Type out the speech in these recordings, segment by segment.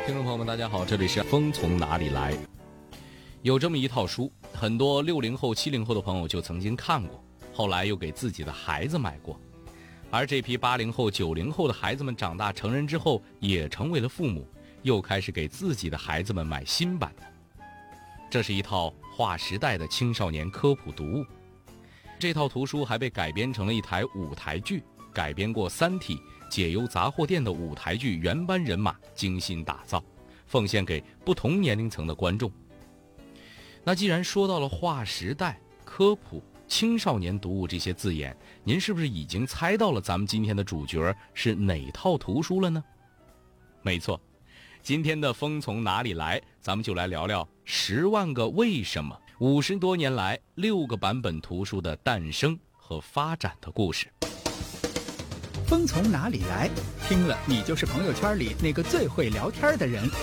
听众朋友们大家好，这里是风从哪里来。有这么一套书，很多60后70后的朋友就曾经看过，后来又给自己的孩子买过，而这批80后90后的孩子们长大成人之后也成为了父母，又开始给自己的孩子们买新版的。这是一套划时代的青少年科普读物，这套图书还被改编成了一台舞台剧，改编过《三体》解忧杂货店的舞台剧原班人马精心打造，奉献给不同年龄层的观众。那既然说到了划时代、科普、青少年读物这些字眼，您是不是已经猜到了咱们今天的主角是哪套图书了呢？没错，今天的风从哪里来，咱们就来聊聊10万个为什么，50多年来6个版本图书的诞生和发展的故事。 风从哪里来？听了你就是朋友圈里那个最会聊天的人。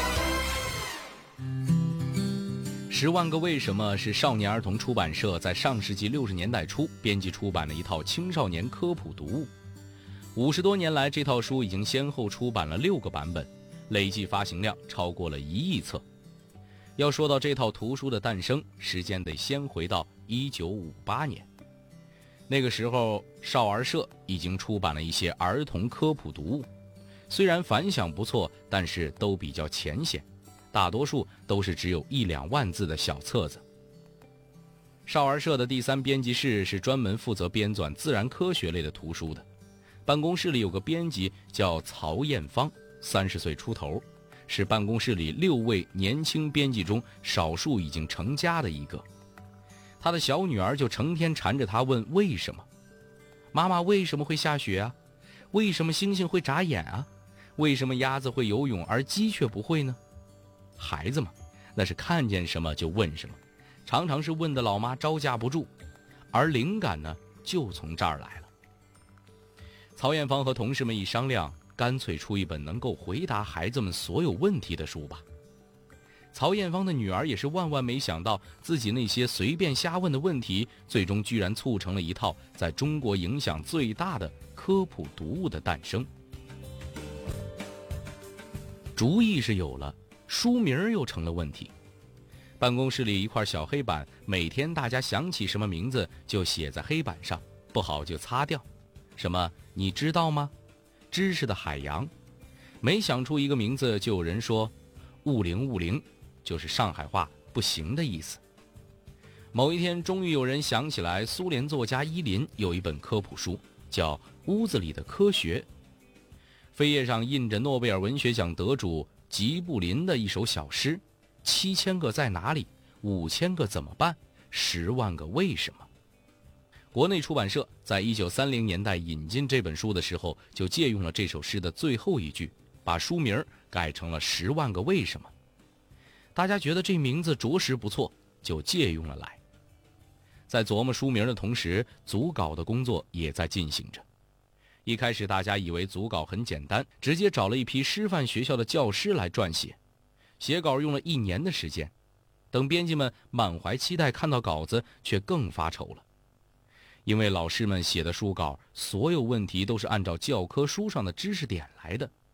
10万个为什么是少年儿童出版社在上世纪60年代初编辑出版的一套青少年科普读物。50多年来，这套书已经先后出版了6个版本，累计发行量超过了1亿册。要说到这套图书的诞生，时间得先回到1958年。那个时候，少儿社已经出版了一些儿童科普读物，虽然反响不错，但是都比较浅显，大多数都是只有1、2万字的小册子。少儿社的第3编辑室是专门负责编纂自然科学类的图书的，办公室里有个编辑叫曹艳芳，30岁出头，是办公室里6位年轻编辑中少数已经成家的一个。他的小女儿就成天缠着他问为什么。妈妈，为什么会下雪啊？为什么星星会眨眼啊？为什么鸭子会游泳而鸡却不会呢？孩子嘛，那是看见什么就问什么，常常是问的老妈招架不住，而灵感呢就从这儿来了。曹艳芳和同事们一商量，干脆出一本能够回答孩子们所有问题的书吧。曹艳芳的女儿也是万万没想到，自己那些随便瞎问的问题，最终居然促成了一套在中国影响最大的科普读物的诞生。主意是有了，书名又成了问题。办公室里一块小黑板，每天大家想起什么名字就写在黑板上，不好就擦掉。什么你知道吗？知识的海洋。每想出一个名字，就有人说物灵物灵，就是上海话不行的意思。某一天终于有人想起来，苏联作家伊林有一本科普书叫《屋子里的科学》，扉页上印着诺贝尔文学奖得主吉布林的一首小诗：7000个在哪里，5000个怎么办，10万个为什么。国内出版社在1930年代引进这本书的时候，就借用了这首诗的最后一句，把书名改成了10万个为什么。大家觉得这名字着实不错，就借用了来。在琢磨书名的同时，组稿的工作也在进行着。一开始大家以为组稿很简单，直接找了一批师范学校的教师来撰写，写稿用了1年的时间。等编辑们满怀期待看到稿子，却更发愁了。因为老师们写的书稿，所有问题都是按照教科书上的知识点来的，